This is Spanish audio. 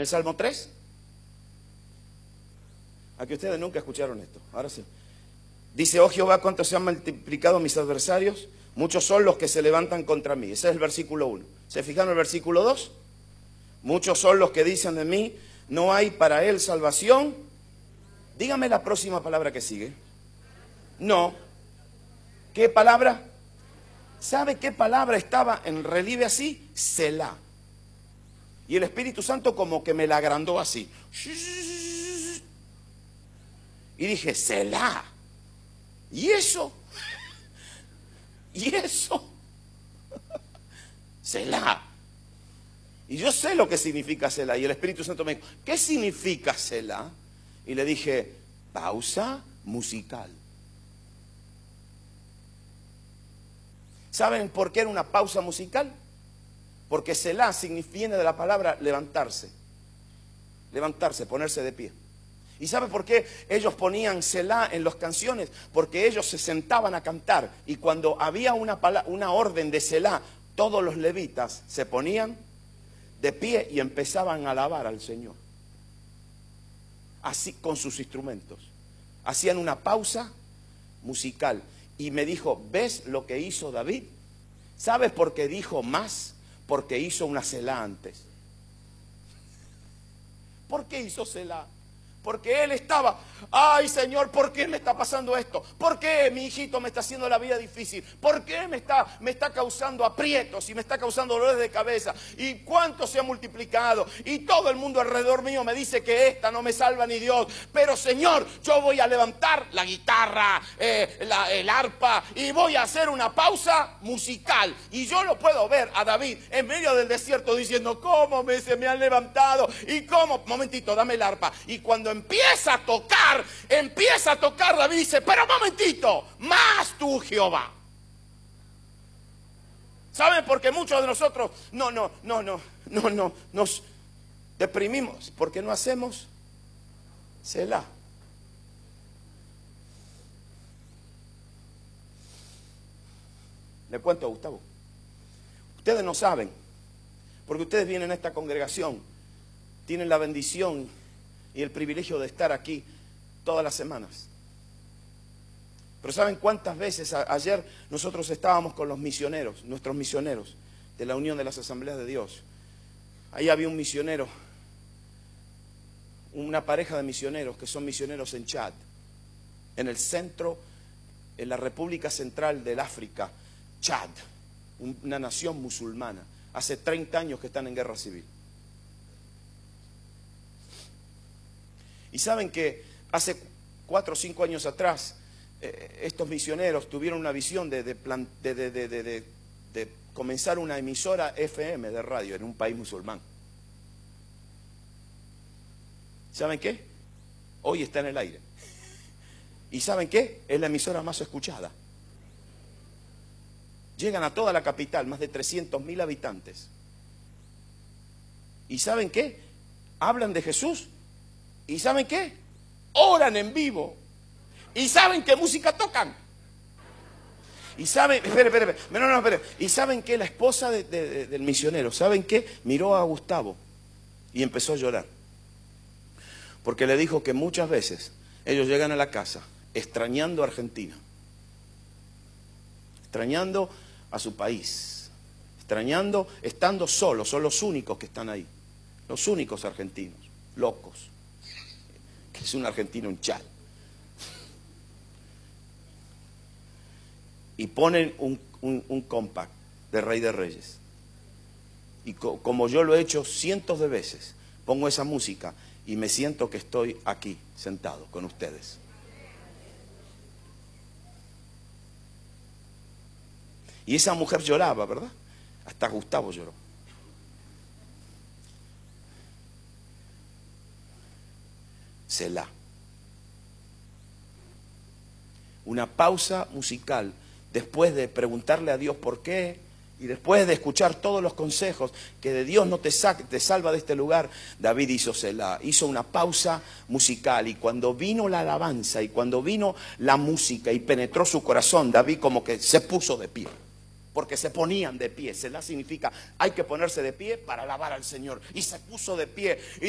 En el Salmo 3. Aquí ustedes nunca escucharon esto. Ahora sí. Dice: oh Jehová, cuánto se han multiplicado mis adversarios, muchos son los que se levantan contra mí. Ese es el versículo 1. ¿Se fijaron el versículo 2? Muchos son los que dicen de mí, no hay para él salvación. Dígame la próxima palabra que sigue. No. ¿Qué palabra? ¿Sabe qué palabra estaba en relieve así? Selah. Y el Espíritu Santo como que me la agrandó así. Y dije, Selah. ¿Y eso? ¿Y eso? Selah. Y yo sé lo que significa Selah. Y el Espíritu Santo me dijo, ¿qué significa Selah? Y le dije, pausa musical. ¿Saben por qué era una pausa musical? Porque Selah viene de la palabra levantarse. Levantarse, ponerse de pie. ¿Y sabe por qué ellos ponían Selah en las canciones? Porque ellos se sentaban a cantar. Y cuando había una orden de Selah, todos los levitas se ponían de pie y empezaban a alabar al Señor. Así con sus instrumentos. Hacían una pausa musical. Y me dijo, ¿ves lo que hizo David? ¿Sabes por qué dijo más? Porque hizo una Selah antes. ¿Por qué hizo Selah? Porque él estaba, ay Señor, ¿por qué me está pasando esto? ¿Por qué mi hijito me está haciendo la vida difícil? ¿Por qué me está causando aprietos y me está causando dolores de cabeza? ¿Y cuánto se ha multiplicado? Y todo el mundo alrededor mío me dice que esta no me salva ni Dios. Pero Señor, yo voy a levantar la guitarra, el arpa y voy a hacer una pausa musical. Y yo lo puedo ver a David en medio del desierto diciendo, ¿cómo se me han levantado? ¿Y cómo? Momentito, dame el arpa. Y cuando empieza a tocar, David dice, pero momentito, más tú, Jehová. ¿Saben? Porque muchos de nosotros nos deprimimos porque no hacemos Selah. Le cuento a Gustavo. Ustedes no saben, porque ustedes vienen a esta congregación, tienen la bendición y el privilegio de estar aquí todas las semanas. Pero ¿saben cuántas veces ayer nosotros estábamos con los misioneros, nuestros misioneros de la Unión de las Asambleas de Dios? Ahí había un misionero, una pareja de misioneros que son misioneros en Chad, en el centro, en la República Central del África, Chad, una nación musulmana. Hace 30 años que están en guerra civil. Y saben que hace 4 o 5 años atrás, estos misioneros tuvieron una visión de comenzar una emisora FM de radio en un país musulmán. ¿Saben qué? Hoy está en el aire. ¿Y saben qué? Es la emisora más escuchada. Llegan a toda la capital, más de 300.000 habitantes. ¿Y saben qué? Hablan de Jesús. ¿Y saben qué? Oran en vivo. ¿Y saben qué música tocan? Y saben, espere. ¿Y saben qué? La esposa del misionero, ¿saben qué? Miró a Gustavo y empezó a llorar. Porque le dijo que muchas veces ellos llegan a la casa extrañando a Argentina, extrañando a su país, extrañando, estando solos, son los únicos que están ahí, los únicos argentinos, locos. Que es un argentino en Chad. Y ponen un compact de Rey de Reyes. Y como yo lo he hecho cientos de veces, pongo esa música y me siento que estoy aquí, sentado con ustedes. Y esa mujer lloraba, ¿verdad? Hasta Gustavo lloró. Selah. Una pausa musical después de preguntarle a Dios por qué y después de escuchar todos los consejos que de Dios no te salva de este lugar. David hizo Selah, hizo una pausa musical, y cuando vino la alabanza y cuando vino la música y penetró su corazón, David como que se puso de pie. Porque se ponían de pie. Selah significa hay que ponerse de pie para alabar al Señor. Y se puso de pie.